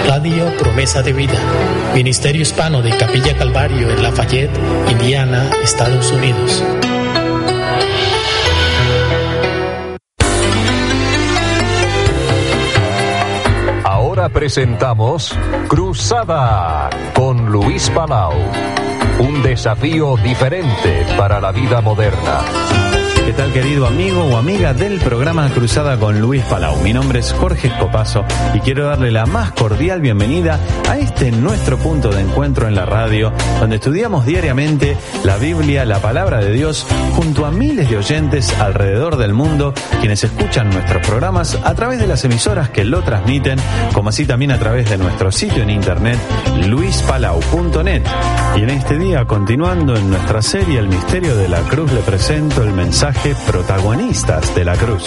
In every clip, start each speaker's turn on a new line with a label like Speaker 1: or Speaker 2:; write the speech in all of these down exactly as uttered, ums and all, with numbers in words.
Speaker 1: Radio Promesa de Vida, Ministerio Hispano de Capilla Calvario en Lafayette, Indiana, Estados Unidos.
Speaker 2: Ahora presentamos Cruzada con Luis Palau. Un desafío diferente para la vida moderna.
Speaker 3: ¿Qué tal, querido amigo o amiga del programa Cruzada con Luis Palau? Mi nombre es Jorge Escopazo y quiero darle la más cordial bienvenida a este nuestro punto de encuentro en la radio, donde estudiamos diariamente la Biblia, la palabra de Dios, junto a miles de oyentes alrededor del mundo, quienes escuchan nuestros programas a través de las emisoras que lo transmiten, como así también a través de nuestro sitio en internet, luis palau punto net. Y en este día, continuando en nuestra serie El Misterio de la Cruz, le presento el mensaje Protagonistas de la Cruz.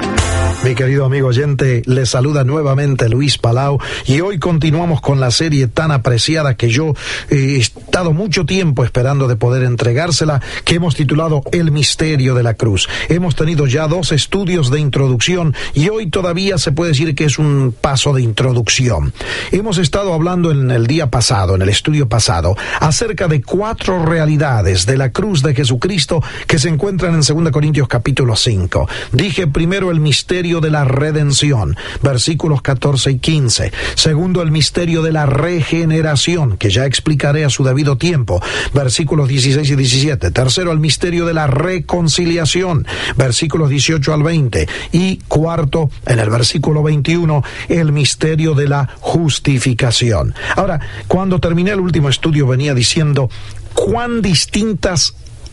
Speaker 4: Mi querido amigo oyente, le saluda nuevamente Luis Palau y hoy continuamos con la serie tan apreciada que yo he estado mucho tiempo esperando de poder entregársela, que hemos titulado El Misterio de la Cruz. Hemos tenido ya dos estudios de introducción y hoy todavía se puede decir que es un paso de introducción. Hemos estado hablando en el día pasado, en el estudio pasado, acerca de cuatro realidades de la cruz de Jesucristo que se encuentran en segunda Corintios capítulo cinco. Dije primero el misterio de la redención, versículos catorce y quince. Segundo, el misterio de la regeneración, que ya explicaré a su debido tiempo, versículos dieciséis y diecisiete. Tercero, el misterio de la reconciliación, versículos dieciocho al veinte. Y cuarto, en el versículo veintiuno, el misterio de la justificación. Ahora, cuando terminé el último estudio venía diciendo cuán distintas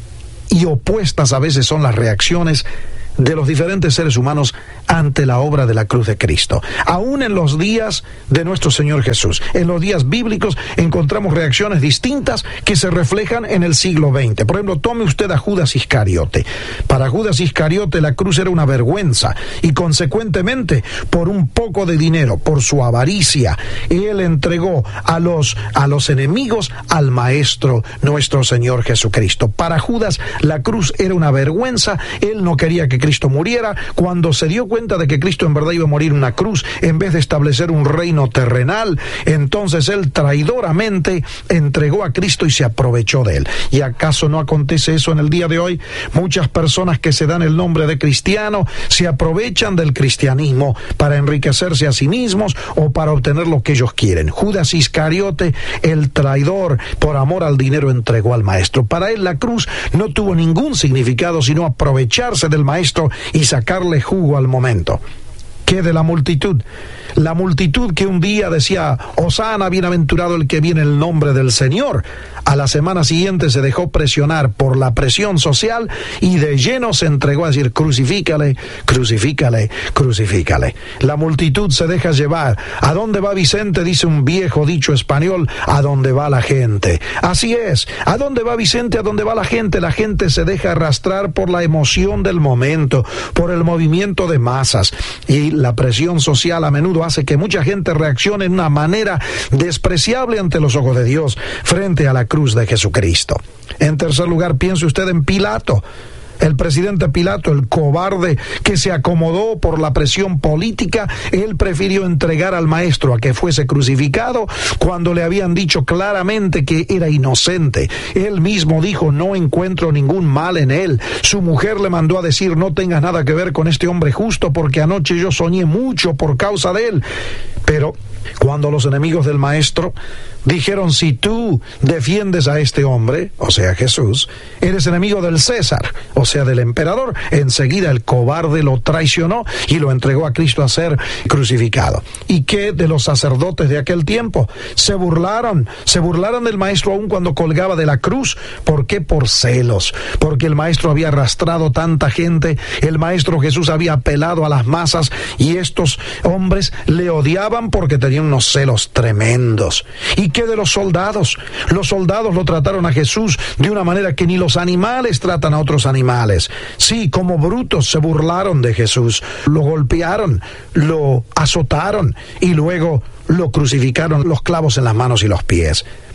Speaker 4: y opuestas a veces son las reacciones de los diferentes seres humanos ante la obra de la cruz de Cristo. Aún en los días de nuestro Señor Jesús, en los días bíblicos, encontramos reacciones distintas que se reflejan en el siglo veinte. Por ejemplo, tome usted a Judas Iscariote. Para Judas Iscariote la cruz era una vergüenza y consecuentemente, por un poco de dinero, por su avaricia, él entregó a los, a los enemigos al Maestro, nuestro Señor Jesucristo. Para Judas la cruz era una vergüenza, él no quería que Cristo muriera. Cuando se dio cuenta de que Cristo en verdad iba a morir en una cruz en vez de establecer un reino terrenal, entonces él traidoramente entregó a Cristo y se aprovechó de él. ¿Y acaso no acontece eso en el día de hoy? Muchas personas que se dan el nombre de cristiano se aprovechan del cristianismo para enriquecerse a sí mismos o para obtener lo que ellos quieren. Judas Iscariote, el traidor, por amor al dinero entregó al Maestro. Para él la cruz no tuvo ningún significado sino aprovecharse del Maestro y sacarle jugo al momento. ¿Qué de la multitud? La multitud que un día decía, Hosana, bienaventurado el que viene en el nombre del Señor. A la semana siguiente se dejó presionar por la presión social y de lleno se entregó a decir, crucifícale, crucifícale, crucifícale. La multitud se deja llevar. ¿A dónde va Vicente? Dice un viejo dicho español, a dónde va la gente. Así es. ¿A dónde va Vicente? ¿A dónde va la gente? La gente se deja arrastrar por la emoción del momento, por el movimiento de masas. Y la presión social a menudo hace que mucha gente reaccione en una manera despreciable ante los ojos de Dios frente a la cruz de Jesucristo. En tercer lugar, piense usted en Pilato. El presidente Pilato, el cobarde que se acomodó por la presión política, él prefirió entregar al Maestro a que fuese crucificado cuando le habían dicho claramente que era inocente. Él mismo dijo, no encuentro ningún mal en él. Su mujer le mandó a decir, no tengas nada que ver con este hombre justo porque anoche yo soñé mucho por causa de él. Pero cuando los enemigos del Maestro dijeron, si tú defiendes a este hombre, o sea Jesús, eres enemigo del César, o sea del emperador, enseguida el cobarde lo traicionó y lo entregó a Cristo a ser crucificado. ¿Y qué de los sacerdotes de aquel tiempo? Se burlaron, se burlaron del Maestro aún cuando colgaba de la cruz. ¿Por qué? Por celos, porque el Maestro había arrastrado tanta gente, el Maestro Jesús había apelado a las masas y estos hombres le odiaban porque tenían unos celos tremendos. ¿Y qué de los soldados? Los soldados lo trataron a Jesús de una manera que ni los animales tratan a otros animales. Sí, como brutos se burlaron de Jesús, lo golpearon, lo azotaron y luego lo crucificaron, los clavos en las manos y los pies.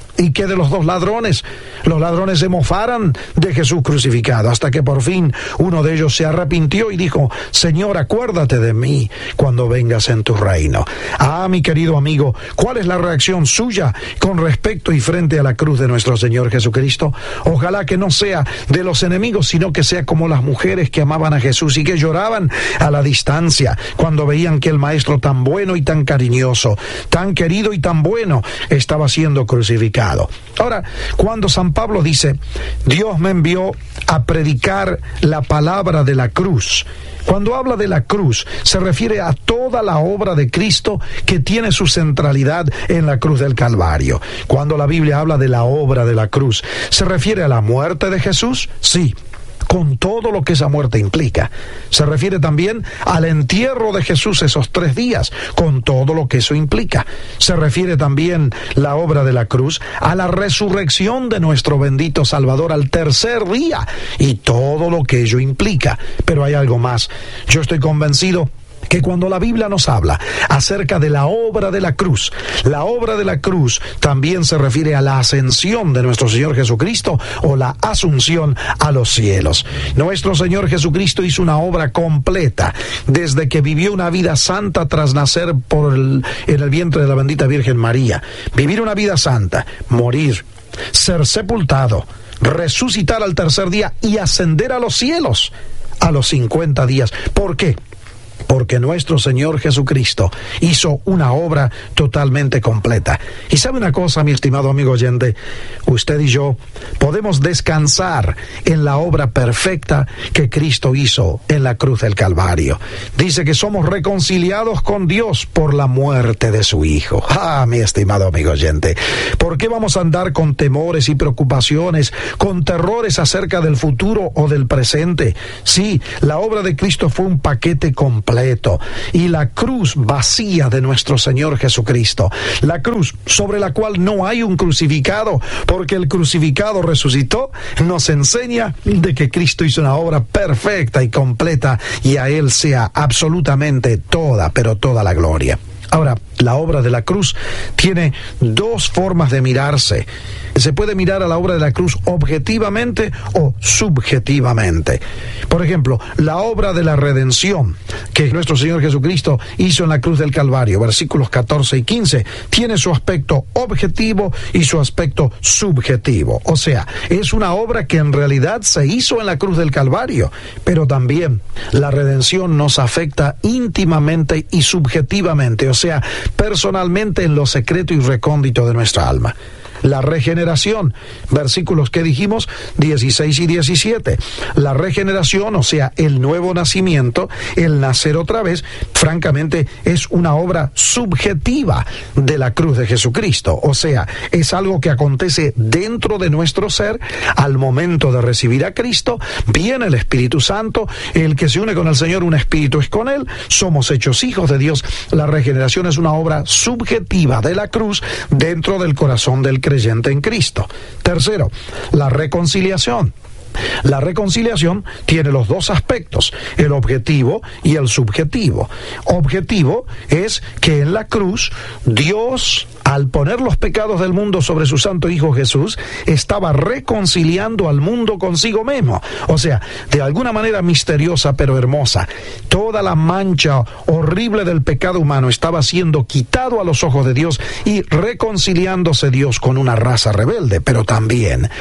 Speaker 4: ¿Y qué de los dos ladrones? Los ladrones se mofaran de Jesús crucificado, hasta que por fin uno de ellos se arrepintió y dijo: Señor, acuérdate de mí cuando vengas en tu reino. Ah, mi querido amigo, ¿cuál es la reacción suya con respecto y frente a la cruz de nuestro Señor Jesucristo? Ojalá que no sea de los enemigos, sino que sea como las mujeres que amaban a Jesús y que lloraban a la distancia cuando veían que el Maestro tan bueno y tan cariñoso, tan querido y tan bueno, estaba siendo crucificado. Ahora, cuando San Pablo dice: Dios me envió a predicar la palabra de la cruz, cuando habla de la cruz, se refiere a toda la obra de Cristo que tiene su centralidad en la cruz del Calvario. Cuando la Biblia habla de la obra de la cruz, ¿se refiere a la muerte de Jesús? Sí, con todo lo que esa muerte implica. Se refiere también al entierro de Jesús esos tres días, con todo lo que eso implica. Se refiere también la obra de la cruz a la resurrección de nuestro bendito Salvador al tercer día, y todo lo que ello implica. Pero hay algo más. Yo estoy convencido que cuando la Biblia nos habla acerca de la obra de la cruz, la obra de la cruz también se refiere a la ascensión de nuestro Señor Jesucristo, o la asunción a los cielos. Nuestro Señor Jesucristo hizo una obra completa desde que vivió una vida santa tras nacer por el, en el vientre de la bendita Virgen María. Vivir una vida santa, morir, ser sepultado, resucitar al tercer día y ascender a los cielos a los cincuenta días. ¿Por qué? Porque nuestro Señor Jesucristo hizo una obra totalmente completa. Y sabe una cosa, mi estimado amigo oyente, usted y yo podemos descansar en la obra perfecta que Cristo hizo en la cruz del Calvario. Dice que somos reconciliados con Dios por la muerte de su Hijo. Ah, mi estimado amigo oyente, ¿por qué vamos a andar con temores y preocupaciones, con terrores acerca del futuro o del presente? Sí, la obra de Cristo fue un paquete completo. Y la cruz vacía de nuestro Señor Jesucristo, la cruz sobre la cual no hay un crucificado, porque el crucificado resucitó, nos enseña de que Cristo hizo una obra perfecta y completa, y a Él sea absolutamente toda, pero toda la gloria. Ahora, la obra de la cruz tiene dos formas de mirarse. Se puede mirar a la obra de la cruz objetivamente o subjetivamente. Por ejemplo, la obra de la redención que nuestro Señor Jesucristo hizo en la cruz del Calvario, versículos catorce y quince, tiene su aspecto objetivo y su aspecto subjetivo. O sea, es una obra que en realidad se hizo en la cruz del Calvario, pero también la redención nos afecta íntimamente y subjetivamente, o sea, personalmente en lo secreto y recóndito de nuestra alma. La regeneración, versículos que dijimos, dieciséis y diecisiete. La regeneración, o sea, el nuevo nacimiento, el nacer otra vez, francamente es una obra subjetiva de la cruz de Jesucristo. O sea, es algo que acontece dentro de nuestro ser al momento de recibir a Cristo. Viene el Espíritu Santo, el que se une con el Señor, un espíritu es con Él, somos hechos hijos de Dios. La regeneración es una obra subjetiva de la cruz dentro del corazón del creyente en Cristo. Tercero, la reconciliación. La reconciliación tiene los dos aspectos, el objetivo y el subjetivo. Objetivo es que en la cruz Dios, al poner los pecados del mundo sobre su santo Hijo Jesús, estaba reconciliando al mundo consigo mismo. O sea, de alguna manera misteriosa pero hermosa, toda la mancha horrible del pecado humano estaba siendo quitado a los ojos de Dios y reconciliándose Dios con una raza rebelde. Pero también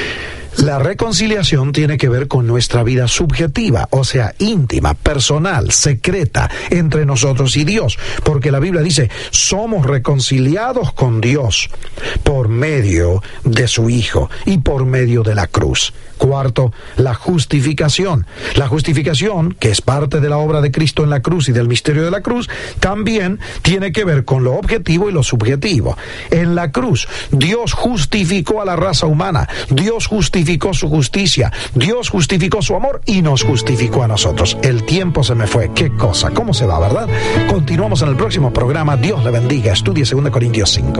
Speaker 4: la reconciliación tiene que ver con nuestra vida subjetiva, o sea, íntima, personal, secreta, entre nosotros y Dios, porque la Biblia dice, somos reconciliados con Dios por medio de su Hijo y por medio de la cruz. Cuarto, la justificación. La justificación, que es parte de la obra de Cristo en la cruz y del misterio de la cruz, también tiene que ver con lo objetivo y lo subjetivo. En la cruz, Dios justificó a la raza humana, Dios justificó su justicia, Dios justificó su amor y nos justificó a nosotros. El tiempo se me fue. Qué cosa, cómo se va, ¿verdad? Continuamos en el próximo programa. Dios le bendiga. Estudie segunda Corintios cinco.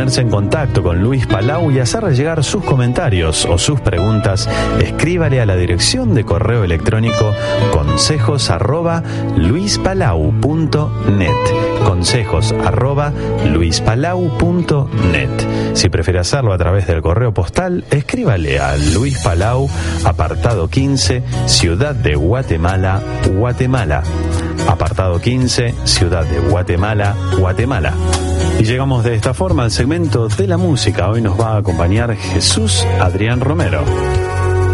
Speaker 3: ponerse en contacto con Luis Palau y hacerle llegar sus comentarios o sus preguntas, escríbale a la dirección de correo electrónico consejos arroba luispalau punto net. Consejos arroba luispalau punto net. Si prefiere hacerlo a través del correo postal, escríbale a Luis Palau, apartado quince, Ciudad de Guatemala, Guatemala. Apartado quince, Ciudad de Guatemala, Guatemala. Y llegamos de esta forma al segmento de la música. Hoy nos va a acompañar Jesús Adrián Romero.